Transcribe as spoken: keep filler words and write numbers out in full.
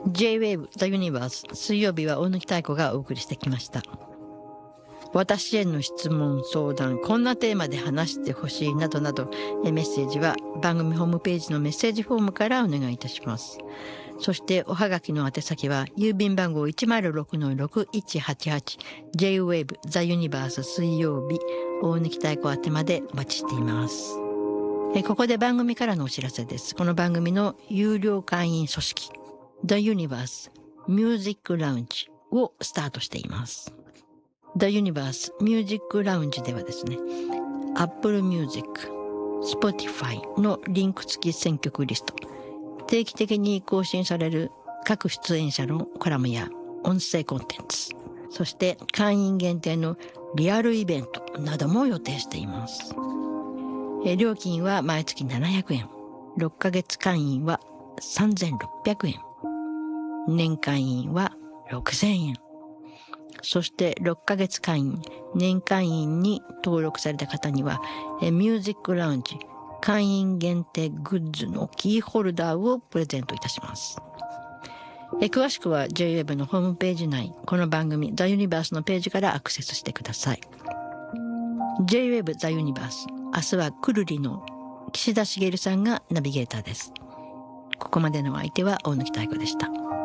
J-Wave The Universe 水曜日は大貫妙子がお送りしてきました。私への質問相談、こんなテーマで話してほしいなどなどメッセージは番組ホームページのメッセージフォームからお願いいたします。そしておはがきの宛先は郵便番号 いちまるろくのろくいちはちはち J-Wave The Universe 水曜日大貫妙子宛てまでお待ちしています。えここで番組からのお知らせです。この番組の有料会員組織 The Universe Music Lounge をスタートしています。The Universe Music Lounge ではですね、Apple Music、Spotify のリンク付き選曲リスト、定期的に更新される各出演者のコラムや音声コンテンツ、そして会員限定のリアルイベントなども予定しています。え料金は毎月ななひゃくえん、ろっかげつ会員はさんぜんろっぴゃくえん、年会員はろくせんえん。そしてろっかげつ会員、年会員に登録された方にはミュージックラウンジ会員限定グッズのキーホルダーをプレゼントいたします。え詳しくは J-Wave のホームページ内、この番組 The Universe のページからアクセスしてください。 J-Wave The Universe、 明日はくるりの岸田茂さんがナビゲーターです。ここまでの相手は大貫妙子でした。